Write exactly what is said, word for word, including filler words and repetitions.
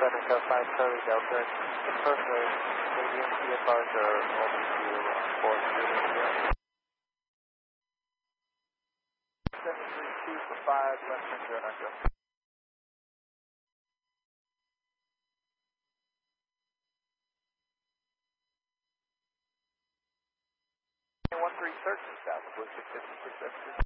Southern Coast five Charlie Delta. Confirm the medium C F Rs are over to four zero zero. seven three two for five, left turn zero nine zero. one three search south, blue six fifty six.